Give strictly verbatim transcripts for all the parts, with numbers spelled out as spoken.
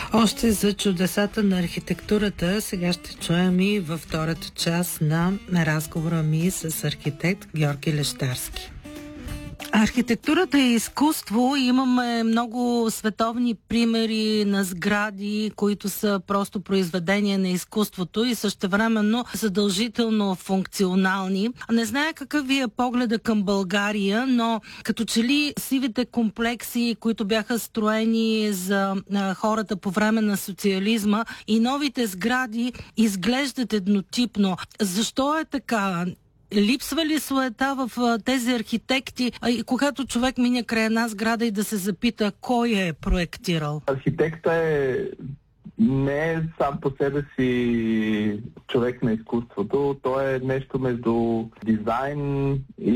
Още за чудесата на архитектурата сега ще чуем и във втората част на разговора ми с архитект Георги Лещарски. Архитектурата е изкуство. Имаме много световни примери на сгради, които са просто произведения на изкуството и същевременно задължително функционални. Не зная какъв ви е погледа към България, но като че ли сивите комплекси, които бяха строени за хората по време на социализма и новите сгради изглеждат еднотипно. Защо е така? Липсва ли суета в тези архитекти, и когато човек мине край една сграда и да се запита кой е проектирал? Архитекта е не е сам по себе си човек на изкуството, то е нещо между дизайн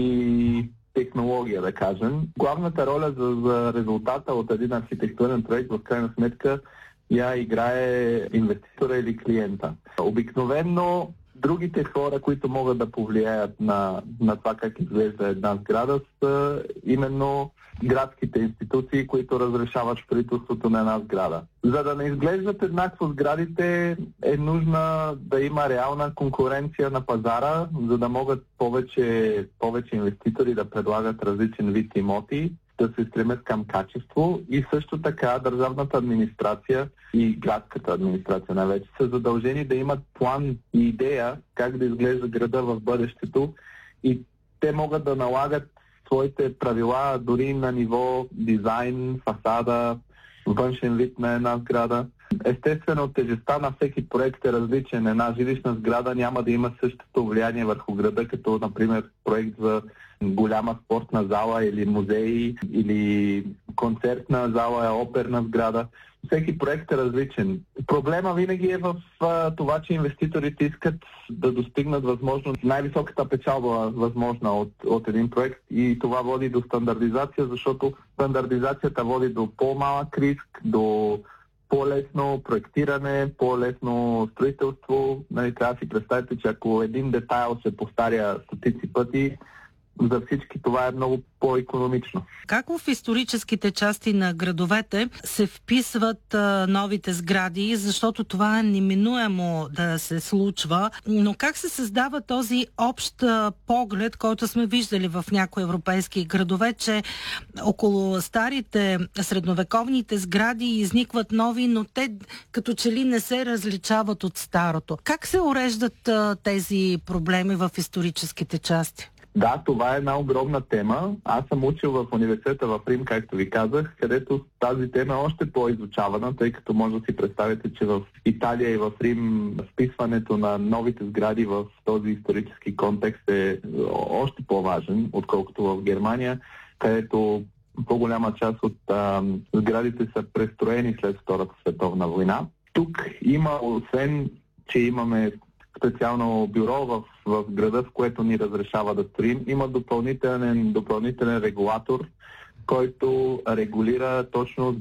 и технология, да кажем. Главната роля за, за резултата от един архитектурен проект в крайна сметка я играе инвеститора или клиента. Обикновено другите хора, които могат да повлияят на, на това как изглежда една сграда, са именно градските институции, които разрешават строителството на една сграда. За да не изглеждат еднакво сградите, е нужна да има реална конкуренция на пазара, за да могат повече, повече инвеститори да предлагат различен вид имоти, да се стремят към качество, и също така държавната администрация и градската администрация най-вече са задължени да имат план и идея как да изглежда града в бъдещето, и те могат да налагат своите правила дори на ниво дизайн, фасада, външен вид на една сграда. Естествено, тежестта на всеки проект е различен. Една жилищна сграда няма да има същото влияние върху града, като, например, проект за голяма спортна зала или музей, или концертна зала, оперна сграда. Всеки проект е различен. Проблема винаги е в а, това, че инвеститорите искат да достигнат възможно най-високата печалба възможна от, от един проект, и това води до стандартизация, защото стандартизацията води до по-малък риск, до по-лесно проектиране, по-лесно строителство. Нали, трябва да си представите, че ако един детайл се повтаря стотици пъти, за всички това е много по-икономично. Как в историческите части на градовете се вписват а, новите сгради, защото това е неминуемо да се случва, но как се създава този общ а, поглед, който сме виждали в някои европейски градове, че около старите средновековните сгради изникват нови, но те като че ли не се различават от старото. Как се уреждат а, тези проблеми в историческите части? Да, това е една огромна тема. Аз съм учил в университета в Рим, както ви казах, където тази тема е още по-изучавана, тъй като може да си представите, че в Италия и в Рим списването на новите сгради в този исторически контекст е още по-важен, отколкото в Германия, където по-голяма част от а, сградите са престроени след Втората световна война. Тук има, освен че имаме специално бюро в, в града, в което ни разрешава да строим, има допълнителен, допълнителен регулатор, който регулира точно